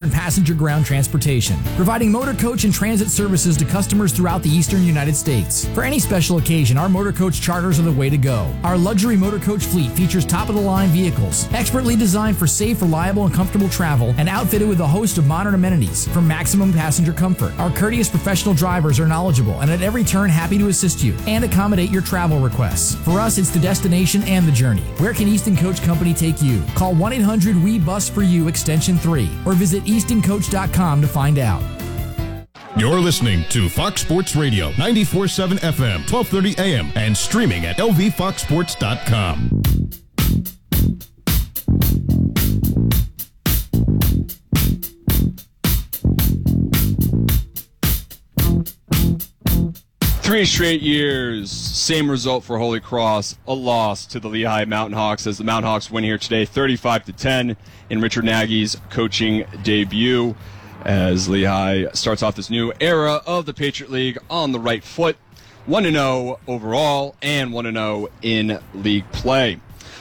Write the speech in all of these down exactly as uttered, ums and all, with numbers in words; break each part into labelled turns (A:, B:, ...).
A: and passenger ground transportation, providing motor coach and transit services to customers throughout the eastern United States. For any special occasion, our motor coach charters are the way to go. Our luxury motor coach fleet features top-of-the-line vehicles, expertly designed for safe, reliable, and comfortable travel, and outfitted with a host of modern amenities for maximum passenger comfort. Our courteous professional drivers are knowledgeable and at every turn happy to assist you and accommodate your travel requests. For us, it's the destination and the journey. Where can Easton Coach Company take you? Call one eight hundred W E bus for you extension three or visit easton coach dot com to find out.
B: You're listening to Fox Sports Radio, ninety-four point seven F M, twelve thirty A M, and streaming at L V fox sports dot com.
C: Three straight years, same result for Holy Cross, a loss to the Lehigh Mountain Hawks as the Mountain Hawks win here today thirty-five to ten in Richard Nagy's coaching debut as Lehigh starts off this new era of the Patriot League on the right foot, one and oh overall and one and oh in league play.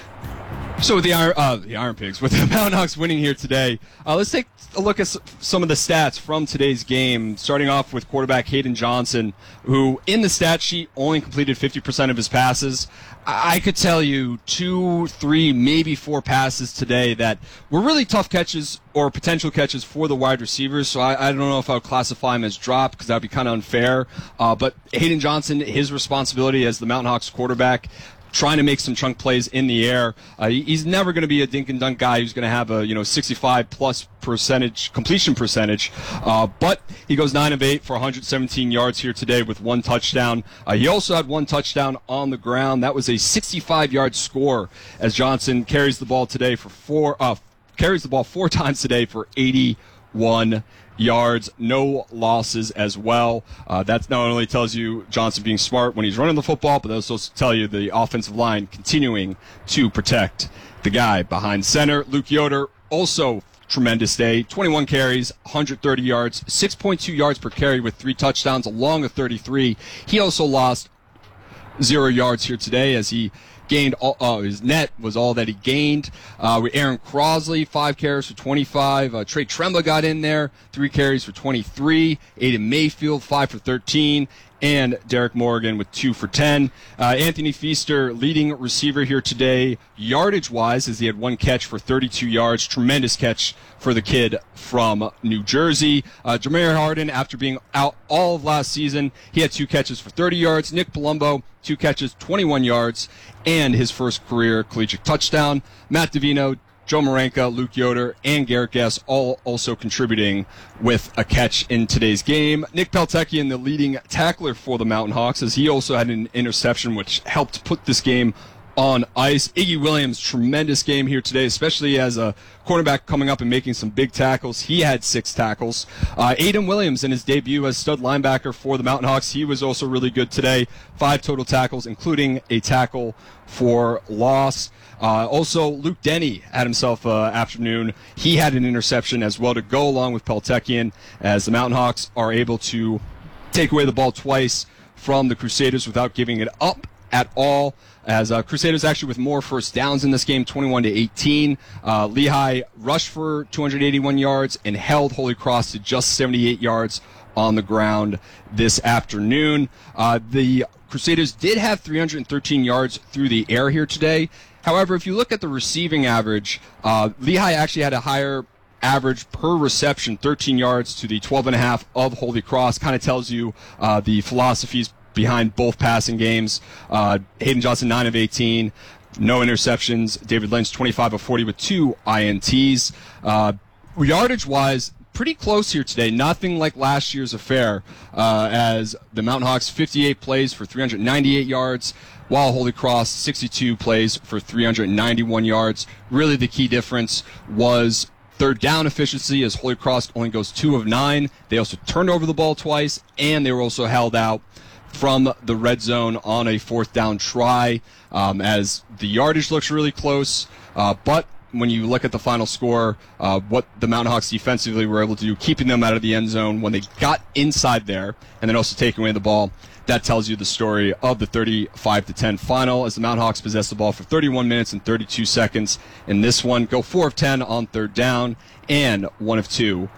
C: So with the Iron, uh, the Iron Pigs, with the Mountain Hawks winning here today, uh, let's take a look at some of the stats from today's game, starting off with quarterback Hayden Johnson, who in the stat sheet only completed fifty percent of his passes. I could tell you two, three, maybe four passes today that were really tough catches or potential catches for the wide receivers, so I, I don't know if I would classify him as drop because that would be kind of unfair. Uh, but Hayden Johnson, his responsibility as the Mountain Hawks quarterback, trying to make some chunk plays in the air. Uh, he's never going to be a dink and dunk guy who's going to have a you know sixty-five plus percentage completion percentage. Uh, but he goes nine of eight for one hundred seventeen yards here today with one touchdown. Uh, he also had one touchdown on the ground. That was a sixty-five yard score as Johnson carries the ball today for four uh, carries the ball four times today for eighty-one yards, no losses as well. Uh, that not only tells you Johnson being smart when he's running the football, but those also tell you the offensive line continuing to protect the guy behind center. Luke Yoder, also tremendous day. twenty-one carries, one hundred thirty yards, six point two yards per carry with three touchdowns along with thirty-three. He also lost zero yards here today as he gained all, uh, his net was all that he gained. Uh, with Aaron Crosley, five carries for twenty-five. Uh, Trey Tremba got in there, three carries for twenty-three. Aiden Mayfield, five for thirteen. And Derek Morgan with two for ten. Uh, Anthony Feaster, leading receiver here today, yardage-wise, as he had one catch for thirty-two yards. Tremendous catch for the kid from New Jersey. Uh, Jameer Harden, after being out all of last season, he had two catches for thirty yards. Nick Palumbo, two catches, twenty-one yards, and his first career collegiate touchdown. Matt Davino, Joe Marenka, Luke Yoder, and Garrett Guess all also contributing with a catch in today's game. Nick Peltekian, the leading tackler for the Mountain Hawks, as he also had an interception which helped put this game on ice. Iggy Williams, tremendous game here today, especially as a cornerback coming up and making some big tackles. He had six tackles. Uh, Aiden Williams in his debut as stud linebacker for the Mountain Hawks, he was also really good today. Five total tackles, including a tackle for loss. Uh, also, Luke Denny had himself an uh, afternoon. He had an interception as well to go along with Peltekian, as the Mountain Hawks are able to take away the ball twice from the Crusaders without giving it up at all. As uh, Crusaders actually with more first downs in this game, twenty-one to eighteen. Uh, Lehigh rushed for two hundred eighty-one yards and held Holy Cross to just seventy-eight yards on the ground this afternoon. Uh, the Crusaders did have three hundred thirteen yards through the air here today. However, if you look at the receiving average, uh, Lehigh actually had a higher average per reception, thirteen yards to the twelve and a half of Holy Cross. Kind of tells you uh, the philosophies behind both passing games. Uh, Hayden Johnson, nine of eighteen, no interceptions. David Lynch, twenty-five of forty with two I N Ts. Uh, yardage-wise, pretty close here today. Nothing like last year's affair, uh, as the Mountain Hawks, fifty-eight plays for three hundred ninety-eight yards, while Holy Cross, sixty-two plays for three hundred ninety-one yards. Really the key difference was third down efficiency, as Holy Cross only goes two of nine. They also turned over the ball twice, and they were also held out from the red zone on a fourth down try, um, as the yardage looks really close, uh, but when you look at the final score, uh, what the Mountain Hawks defensively were able to do, keeping them out of the end zone when they got inside there, and then also taking away the ball, that tells you the story of the thirty-five to ten final, as the Mountain Hawks possess the ball for thirty-one minutes and thirty-two seconds in this one, go four of ten on third down, and one of two